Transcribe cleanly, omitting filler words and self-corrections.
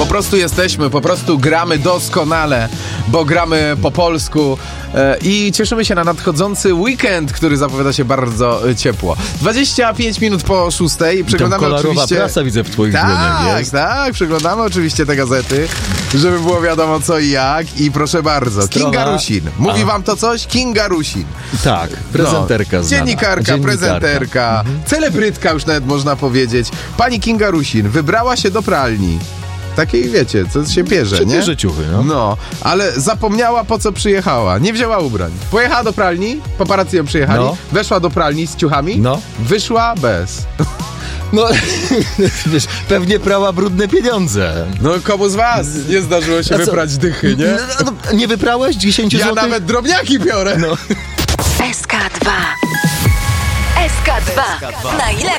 prostu jesteśmy, po prostu gramy doskonale, bo gramy po polsku i cieszymy się na nadchodzący weekend, który zapowiada się bardzo ciepło. 25 minut po 6. Przeglądamy oczywiście... prasa widzę w twoich dłoniach, jest? Tak, przeglądamy oczywiście te gazety, żeby było wiadomo co i jak. I proszę bardzo, Kinga Rusin. Mówi wam to coś? Kinga Rusin. Tak, prezenterka znana. Dziennikarka, prezenterka, celebrytka już nawet można powiedzieć. Pani Kinga Rusin wybrała się do pralni. Takiej, wiecie, co się bierze, nie? Bierze ciuchy, no. No, ale zapomniała, po co przyjechała. Nie wzięła ubrań. Pojechała do pralni, paparazzi ją przyjechali, weszła do pralni z ciuchami, wyszła bez. No, wiesz, pewnie prała brudne pieniądze. No, komu z was nie zdarzyło się wyprać dychy, nie? No, nie wyprałeś 10 zł? Ja nawet drobniaki biorę. SK2. SK2. Najlepszy